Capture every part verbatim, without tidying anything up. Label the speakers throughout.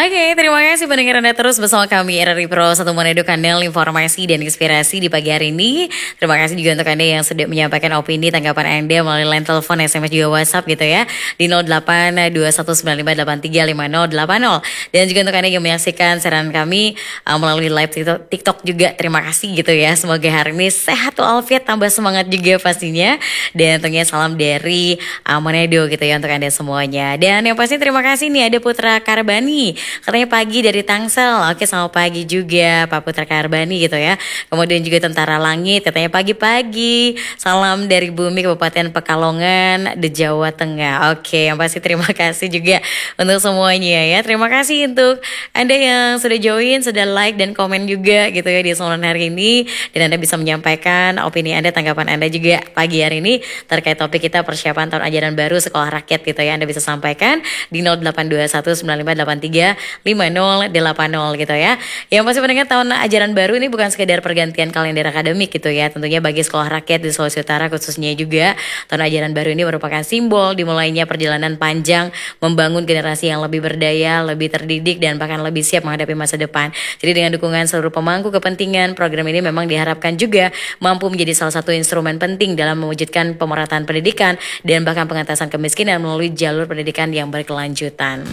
Speaker 1: Oke, terima kasih pendengar Anda terus bersama kami R R I Pro satu Manado, kanal informasi dan inspirasi di pagi hari ini. Terima kasih juga untuk Anda yang sudah menyampaikan opini, tanggapan Anda melalui line telepon, S M S juga WhatsApp gitu ya di nol delapan dua satu sembilan lima delapan tiga lima nol delapan nol. Dan juga untuk Anda yang menyaksikan siaran kami uh, melalui live TikTok, TikTok juga, terima kasih gitu ya. Semoga hari ini sehat walafiat, tambah semangat juga pastinya. Dan tentunya salam dari uh, Manado gitu ya untuk Anda semuanya. Dan yang pasti terima kasih nih ada Putra Karbani. Katanya pagi dari Tangsel. Oke, selamat pagi juga Pak Putra Karbani gitu ya. Kemudian juga Tentara Langit katanya pagi-pagi. Salam dari Bumi Kabupaten Pekalongan di Jawa Tengah. Oke, yang pasti terima kasih juga untuk semuanya ya. Terima kasih untuk Anda yang sudah join, sudah like dan komen juga gitu ya di Solan hari ini. Dan Anda bisa menyampaikan opini Anda, tanggapan Anda juga pagi hari ini terkait topik kita persiapan tahun ajaran baru sekolah rakyat gitu ya. Anda bisa sampaikan di nol delapan dua satu sembilan lima delapan tiga lima nol delapan nol gitu ya. Yang pasti pendengar, tahun ajaran baru ini bukan sekedar pergantian kalender akademik gitu ya. Tentunya bagi sekolah rakyat di Sulawesi Utara khususnya juga tahun ajaran baru ini merupakan simbol dimulainya perjalanan panjang membangun generasi yang lebih berdaya, lebih terdidik dan bahkan lebih siap menghadapi masa depan. Jadi dengan dukungan seluruh pemangku kepentingan, program ini memang diharapkan juga mampu menjadi salah satu instrumen penting dalam mewujudkan pemerataan pendidikan dan bahkan pengentasan kemiskinan melalui jalur pendidikan yang berkelanjutan.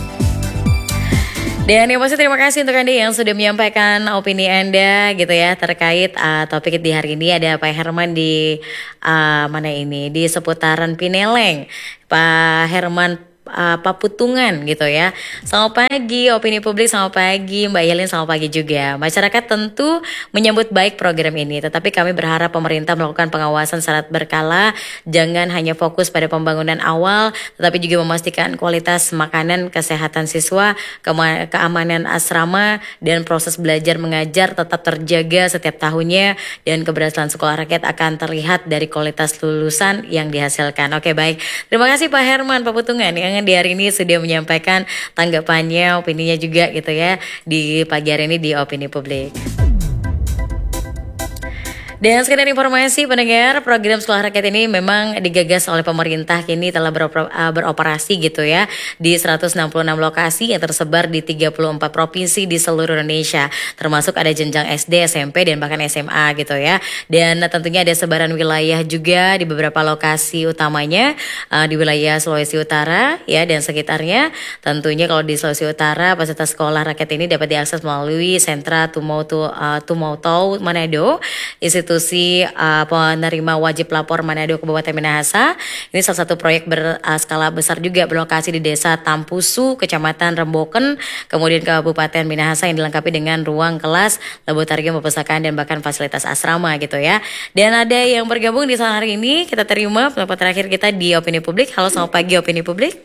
Speaker 1: Dan yang pasti terima kasih untuk Anda yang sudah menyampaikan opini Anda gitu ya terkait uh, topik di hari ini. Ada Pak Herman di uh, mana ini di seputaran Pineleng. Pak Herman uh, Paputungan gitu ya. Selamat pagi opini publik, selamat pagi Mbak Yelin, selamat pagi juga. Masyarakat tentu menyambut baik program ini, tetapi kami berharap pemerintah melakukan pengawasan secara berkala, jangan hanya fokus pada pembangunan awal, tetapi juga memastikan kualitas makanan, kesehatan siswa, kema- keamanan asrama, dan proses belajar mengajar tetap terjaga setiap tahunnya, dan keberhasilan sekolah rakyat akan terlihat dari kualitas lulusan yang dihasilkan. Oke, baik. Terima kasih Pak Herman Paputungan yang di hari ini sudah menyampaikan tanggapannya, opininya juga gitu ya di pagi hari ini di Opini Publik. Dan sekedar informasi pendengar, program sekolah rakyat ini memang digagas oleh pemerintah, kini telah beroper, uh, beroperasi gitu ya di seratus enam puluh enam lokasi yang tersebar di tiga puluh empat provinsi di seluruh Indonesia, termasuk ada jenjang S D, S M P dan bahkan S M A gitu ya. Dan tentunya ada sebaran wilayah juga di beberapa lokasi utamanya uh, di wilayah Sulawesi Utara ya dan sekitarnya. Tentunya kalau di Sulawesi Utara fasilitas sekolah rakyat ini dapat diakses melalui sentra Tumautu uh, Tumautau Manado, institusi uh, penerima wajib lapor Manado Kabupaten Minahasa. Ini salah satu proyek berskala besar juga berlokasi di Desa Tampusu, Kecamatan Remboken, kemudian Kabupaten Minahasa yang dilengkapi dengan ruang kelas, laboratorium perpustakaan dan bahkan fasilitas asrama gitu ya. Dan ada yang bergabung di sana hari ini, kita terima pendapat terakhir kita di Opini Publik. Halo, selamat pagi Opini Publik.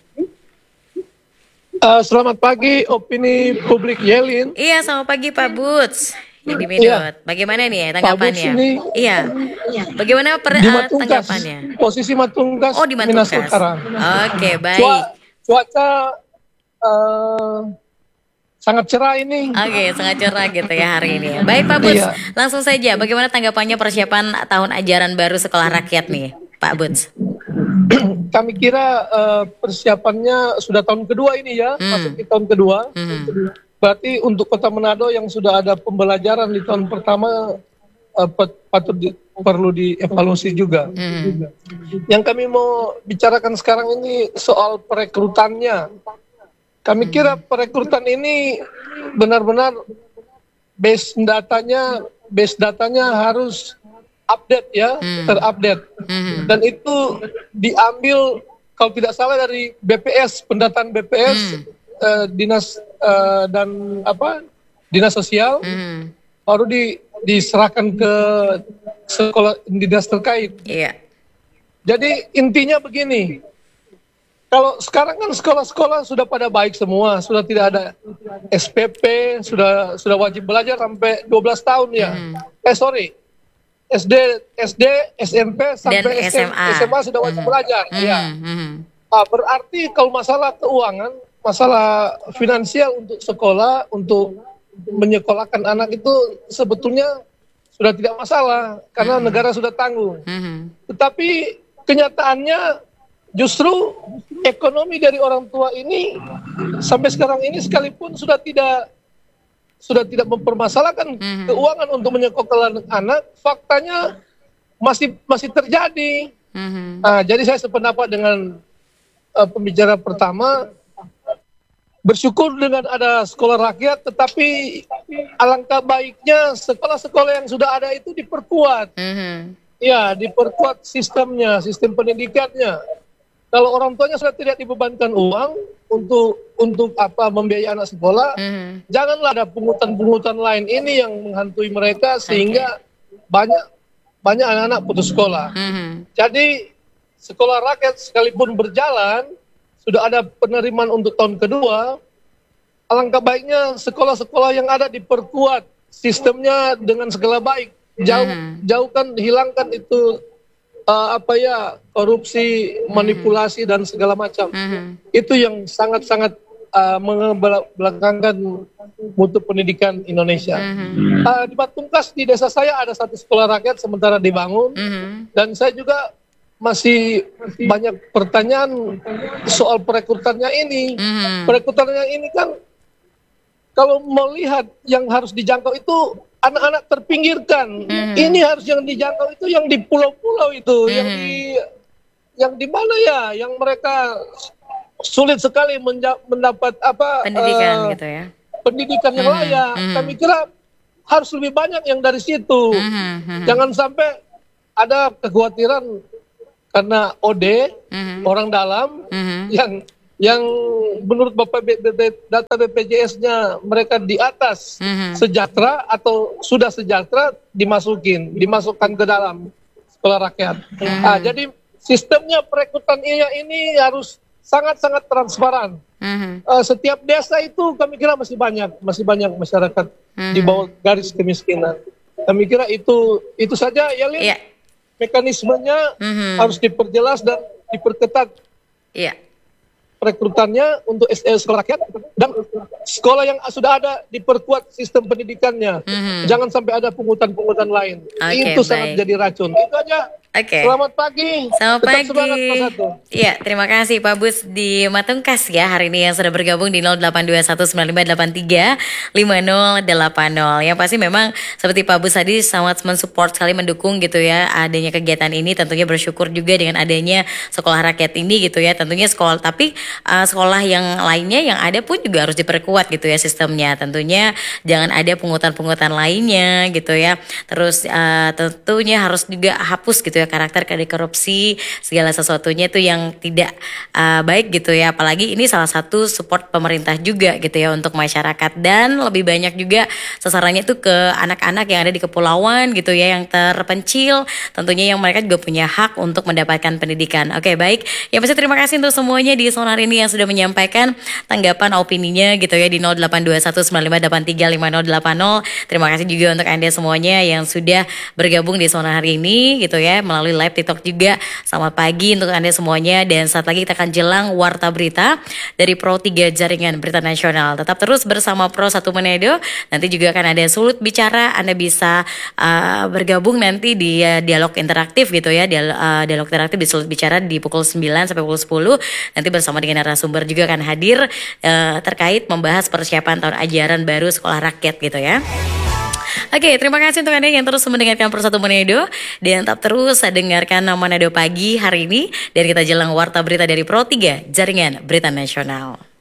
Speaker 2: Uh, selamat pagi Opini Publik Yelin.
Speaker 1: Iya, selamat pagi Pak Buts. Yang di Medot. Iya. Bagaimana nih tanggapannya?
Speaker 2: Ini,
Speaker 1: iya. Bagaimana per,
Speaker 2: di
Speaker 1: uh, tanggapannya?
Speaker 2: Posisi Matungkas,
Speaker 1: oh, di Matungkas.
Speaker 2: Minas Utara.
Speaker 1: Oke, okay, baik.
Speaker 2: Cua, cuaca uh, sangat cerah ini.
Speaker 1: Oke, okay, sangat cerah gitu ya hari ini. Baik Pak Buts, iya. Langsung saja. Bagaimana tanggapannya persiapan tahun ajaran baru sekolah rakyat nih, Pak Buts?
Speaker 2: Kami kira uh, persiapannya sudah tahun kedua ini ya, hmm. masuk di tahun kedua. Hmm. Berarti untuk Kota Manado yang sudah ada pembelajaran di tahun pertama uh, patut di, perlu dievaluasi juga. Hmm. Yang kami mau bicarakan sekarang ini soal perekrutannya. Kami kira perekrutan ini benar-benar base datanya, base datanya harus update ya, hmm. terupdate. Hmm. Dan itu diambil kalau tidak salah dari B P S, pendataan B P S. Hmm. Uh, dinas uh, dan apa dinas sosial mm. baru di, diserahkan ke sekolah dinas terkait. Yeah. Jadi intinya begini, kalau sekarang kan sekolah-sekolah sudah pada baik semua, sudah tidak ada S P P, sudah sudah wajib belajar sampai dua belas tahun ya. Mm. Eh sorry, S D, S D, S M P sampai S M A, S M A sudah wajib mm. belajar. Mm. Ya. Mm. Nah, berarti kalau masalah keuangan, masalah finansial untuk sekolah, untuk menyekolahkan anak itu sebetulnya sudah tidak masalah karena mm-hmm. negara sudah tanggung. Mm-hmm. Tetapi kenyataannya justru ekonomi dari orang tua ini sampai sekarang ini sekalipun sudah tidak sudah tidak mempermasalahkan mm-hmm. keuangan untuk menyekolahkan anak, faktanya masih masih terjadi. Mm-hmm. Nah, jadi saya sependapat dengan uh, pembicara pertama, bersyukur dengan ada sekolah rakyat, tetapi alangkah baiknya sekolah-sekolah yang sudah ada itu diperkuat. Mm-hmm. Ya, diperkuat sistemnya, sistem pendidikannya. Kalau orang tuanya sudah tidak dibebankan uang untuk untuk apa membiayai anak sekolah, mm-hmm. janganlah ada pungutan-pungutan lain ini yang menghantui mereka sehingga okay. banyak banyak anak-anak putus sekolah. Mm-hmm. Jadi sekolah rakyat sekalipun berjalan, sudah ada penerimaan untuk tahun kedua, alangkah baiknya sekolah-sekolah yang ada diperkuat sistemnya dengan segala baik. Jauh, mm-hmm. jauhkan, hilangkan itu uh, apa ya korupsi, manipulasi mm-hmm. dan segala macam. Mm-hmm. Itu yang sangat-sangat uh, mengebelakangkan mutu pendidikan Indonesia. Mm-hmm. Uh, di Batungkas di desa saya ada satu sekolah rakyat sementara dibangun, mm-hmm. dan saya juga masih banyak pertanyaan soal perekrutannya ini. Mm-hmm. Perekrutannya ini kan kalau melihat yang harus dijangkau itu anak-anak terpinggirkan. Mm-hmm. Ini harus yang dijangkau itu yang di pulau-pulau itu, mm-hmm. yang di yang di mana ya, yang mereka sulit sekali menja- mendapat apa
Speaker 1: pendidikan uh, gitu ya.
Speaker 2: Pendidikan yang mm-hmm. layak. Mm-hmm. Kami kira harus lebih banyak yang dari situ. Mm-hmm. Jangan sampai ada kekhawatiran karena O D, mm-hmm. orang dalam, mm-hmm. yang yang menurut Bapak B, B, B, data B P J S-nya mereka di atas mm-hmm. sejahtera atau sudah sejahtera dimasukin, dimasukkan ke dalam sekolah rakyat. Mm-hmm. Nah, jadi sistemnya perekrutan ini, ini harus sangat-sangat transparan. Mm-hmm. Uh, setiap desa itu kami kira masih banyak, masih banyak masyarakat mm-hmm. di bawah garis kemiskinan. Kami kira itu itu saja ya, Lin. Yeah. Mekanismenya mm-hmm. harus diperjelas dan diperketat. Iya. Yeah. Perekrutannya untuk sekolah rakyat dan sekolah yang sudah ada diperkuat sistem pendidikannya. Mm-hmm. Jangan sampai ada pungutan-pungutan lain. Okay, itu baik. Sangat jadi racun. Itu aja. Oke. Okay. Selamat pagi.
Speaker 1: Selamat Tetap pagi. Iya, terima kasih Pak Bus di Matungkas ya hari ini yang sudah bergabung di nol delapan dua satu sembilan lima delapan tiga lima nol delapan nol. Yang pasti memang seperti Pak Bus tadi sangat mensupport sekali, mendukung gitu ya adanya kegiatan ini. Tentunya bersyukur juga dengan adanya sekolah rakyat ini gitu ya. Tentunya sekolah, tapi uh, sekolah yang lainnya yang ada pun juga harus diperkuat gitu ya sistemnya. Tentunya jangan ada pungutan-pungutan lainnya gitu ya. Terus uh, tentunya harus juga hapus gitu ya karakter dari korupsi, segala sesuatunya itu yang tidak uh, baik gitu ya. Apalagi ini salah satu support pemerintah juga gitu ya untuk masyarakat, dan lebih banyak juga sasarannya itu ke anak-anak yang ada di kepulauan gitu ya, yang terpencil, tentunya yang mereka juga punya hak untuk mendapatkan pendidikan. Oke, baik. Yang pasti terima kasih untuk semuanya di Sonar ini yang sudah menyampaikan tanggapan opininya gitu ya di nol delapan dua satu sembilan lima delapan tiga lima nol delapan nol. Terima kasih juga untuk Anda semuanya yang sudah bergabung di Sonar hari ini gitu ya melalui live TikTok juga. Selamat pagi untuk Anda semuanya, dan saat lagi kita akan jelang Warta Berita dari Pro tiga Jaringan Berita Nasional. Tetap terus bersama Pro satu Manado. Nanti juga akan ada Sulut Bicara. Anda bisa uh, bergabung nanti di uh, dialog interaktif gitu ya. Dialog, uh, dialog interaktif di Sulut Bicara di pukul sembilan sampai pukul sepuluh. Nanti bersama dengan narasumber juga akan hadir uh, terkait membahas persiapan tahun ajaran baru sekolah rakyat gitu ya. Oke, terima kasih untuk Anda yang terus mendengarkan Pro satu Manado, dan tetap terus dengarkan Manado Pagi hari ini, dan kita jelang Warta Berita dari Pro tiga Jaringan Berita Nasional.